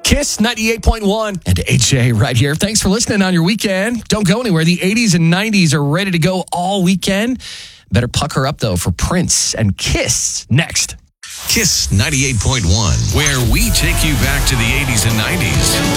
Kiss 98.1 and AJ right here. Thanks for listening on your weekend. Don't go anywhere. The 80s and 90s are ready to go all weekend. Better pucker up, though, for Prince and Kiss next. Kiss 98.1, where we take you back to the 80s and 90s.